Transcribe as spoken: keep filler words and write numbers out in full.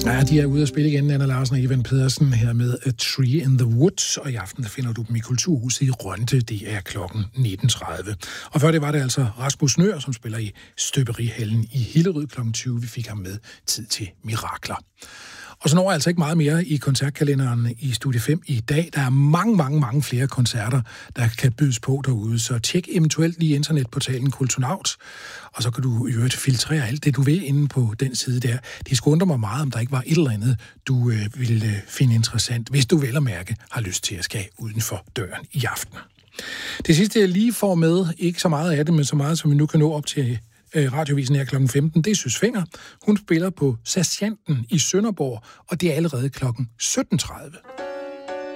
Ja, de er ude at spille igen, Anna Larsen og Ivan Pedersen, her med A Tree in the Woods, og i aften finder du dem i Kulturhuset i Rønte, det er klokken nitten tredive. Og før det var det altså Rasmus Nøhr, som spiller i Støberihallen i Hillerød klokken tyve. Vi fik ham med Tid til Mirakler. Og så når jeg altså ikke meget mere i koncertkalenderen i Studie fem i dag. Der er mange, mange, mange flere koncerter, der kan bydes på derude. Så tjek eventuelt lige internetportalen Kulturnaut, og så kan du i øvrigt filtrere alt det, du vil inde på den side der. Det skulle undre mig meget, om der ikke var et eller andet, du øh, ville øh, finde interessant, hvis du vel at mærke har lyst til at skal uden for døren i aften. Det sidste, jeg lige får med, ikke så meget af det, men så meget, som vi nu kan nå op til radiovisen her klokken femten, det er Søs Fenger. Hun spiller på Sergeanten i Sønderborg, og det er allerede klokken sytten tredive.